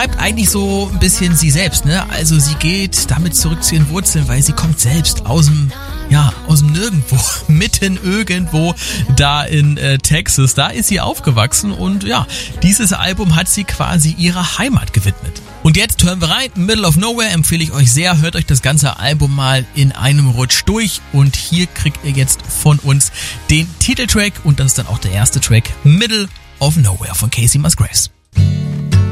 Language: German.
beschreibt eigentlich so ein bisschen sie selbst, ne? Also sie geht damit zurück zu ihren Wurzeln, weil sie kommt selbst aus dem Nirgendwo, mitten irgendwo da in Texas. Da ist sie aufgewachsen und ja, dieses Album hat sie quasi ihrer Heimat gewidmet. Und jetzt hören wir rein, Middle of Nowhere empfehle ich euch sehr, hört euch das ganze Album mal in einem Rutsch durch und hier kriegt ihr jetzt von uns den Titeltrack und das ist dann auch der erste Track, Middle of Nowhere von Kacey Musgraves.